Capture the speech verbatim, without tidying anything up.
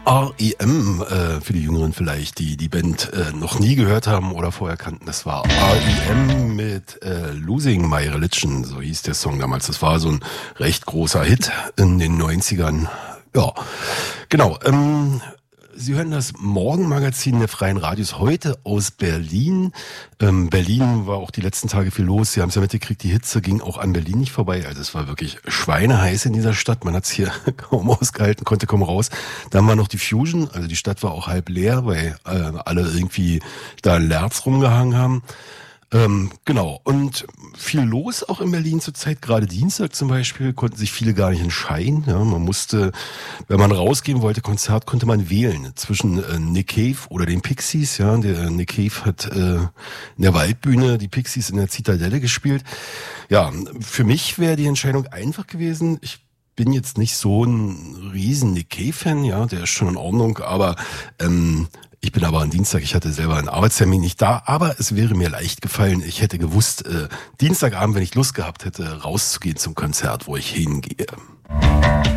R E M, äh, für die Jüngeren vielleicht, die die Band äh, noch nie gehört haben oder vorher kannten. Das war R E M mit äh, Losing My Religion, so hieß der Song damals. Das war so ein recht großer Hit in den neunzigern. Ja, genau. Ähm, Sie hören das Morgenmagazin der Freien Radios heute aus Berlin. Ähm, Berlin war auch die letzten Tage viel los. Sie haben es ja mitgekriegt, die Hitze ging auch an Berlin nicht vorbei. Also es war wirklich schweineheiß in dieser Stadt. Man hat es hier kaum ausgehalten, konnte kaum raus. Dann war noch die Fusion. Also die Stadt war auch halb leer, weil äh, alle irgendwie da in Lerz rumgehangen haben. Ähm, genau, und viel los auch in Berlin zurzeit, gerade Dienstag zum Beispiel, konnten sich viele gar nicht entscheiden. Ja, man musste, wenn man rausgehen wollte, Konzert, konnte man wählen zwischen äh, Nick Cave oder den Pixies. Ja, der äh, Nick Cave hat äh, in der Waldbühne die Pixies in der Zitadelle gespielt. Ja, für mich wäre die Entscheidung einfach gewesen. Ich bin jetzt nicht so ein riesen Nick Cave-Fan, ja, der ist schon in Ordnung, aber ähm, ich bin aber am Dienstag, ich hatte selber einen Arbeitstermin nicht da, aber es wäre mir leicht gefallen. Ich hätte gewusst, äh, Dienstagabend, wenn ich Lust gehabt hätte, rauszugehen zum Konzert, wo ich hingehe.